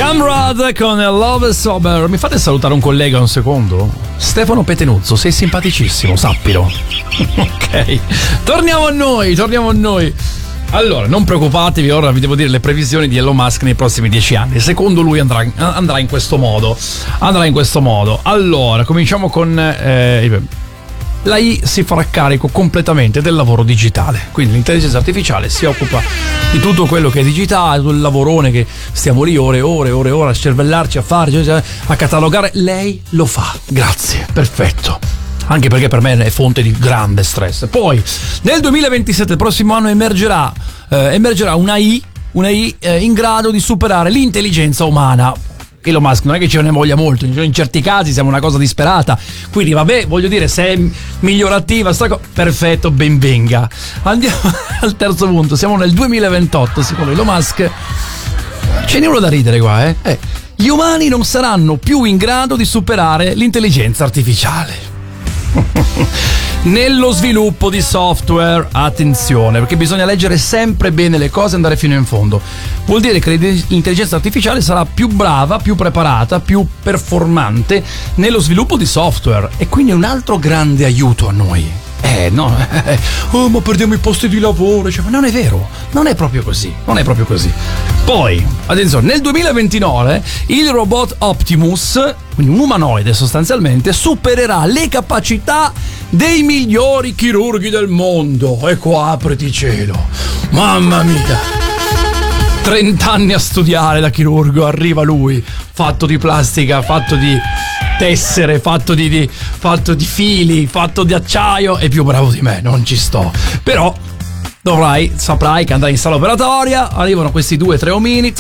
Amrad con Love Sober. Mi fate salutare un collega un secondo? Stefano Petenuzzo, sei simpaticissimo, sappilo. Ok, torniamo a noi. Allora, non preoccupatevi, ora vi devo dire le previsioni di Elon Musk nei prossimi 10 anni. Secondo lui andrà in questo modo. Allora, cominciamo con l'AI si farà carico completamente del lavoro digitale, quindi l'intelligenza artificiale si occupa di tutto quello che è digitale, tutto il lavorone che stiamo lì ore a cervellarci, a fare, a catalogare. Lei lo fa, grazie, perfetto, anche perché per me è fonte di grande stress. Poi nel 2027, il prossimo anno, emergerà un'AI in grado di superare l'intelligenza umana. Elon Musk non è che ce ne voglia molto, in certi casi siamo una cosa disperata, quindi vabbè, voglio dire, se è migliorativa perfetto, ben venga. Andiamo al terzo punto, siamo nel 2028, secondo Elon Musk ce n'è uno da ridere qua, gli umani non saranno più in grado di superare l'intelligenza artificiale. Nello sviluppo di software, attenzione, perché bisogna leggere sempre bene le cose e andare fino in fondo. Vuol dire che l'intelligenza artificiale sarà più brava, più preparata, più performante nello sviluppo di software, e quindi è un altro grande aiuto a noi. Ma perdiamo i posti di lavoro, ma non è vero, non è proprio così. Poi, attenzione, nel 2029 il robot Optimus, quindi un umanoide sostanzialmente, supererà le capacità dei migliori chirurghi del mondo. E qua apriti cielo, mamma mia, 30 anni a studiare da chirurgo, arriva lui, fatto di plastica, fatto di tessere, fatto di fili, fatto di acciaio, è più bravo di me, non ci sto. Però saprai che andrai in sala operatoria, arrivano questi 2-3 omini,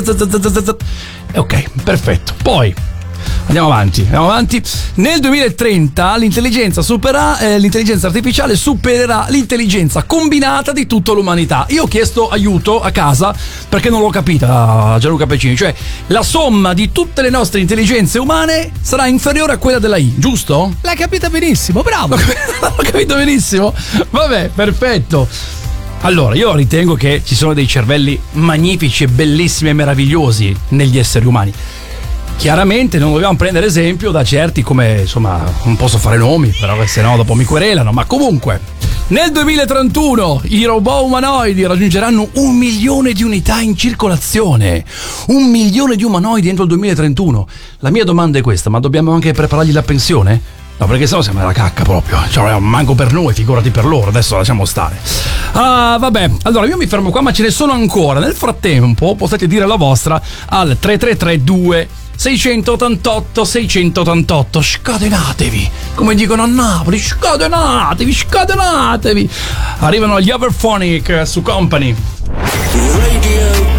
ok, perfetto. Poi andiamo avanti. Nel 2030 l'intelligenza artificiale supererà l'intelligenza combinata di tutta l'umanità. Io ho chiesto aiuto a casa perché non l'ho capita, Gianluca Pecini. Cioè, la somma di tutte le nostre intelligenze umane sarà inferiore a quella della AI, giusto? L'hai capita benissimo, bravo. L'ho capito benissimo. Vabbè, perfetto. Allora, io ritengo che ci sono dei cervelli magnifici e bellissimi e meravigliosi negli esseri umani. Chiaramente non dobbiamo prendere esempio da certi, come, insomma, non posso fare nomi, però se no dopo mi querelano, ma comunque nel 2031 i robot umanoidi raggiungeranno 1 milione di unità in circolazione. 1 milione di umanoidi entro il 2031. La mia domanda è questa: ma dobbiamo anche preparargli la pensione? No, perché sennò sembra la cacca proprio. Cioè, manco per noi, figurati per loro. Adesso lasciamo stare. Vabbè, allora io mi fermo qua, ma ce ne sono ancora. Nel frattempo potete dire la vostra al 3332 688 688. Scatenatevi, come dicono a Napoli, scatenatevi. Arrivano gli Everphonic su Company. Radio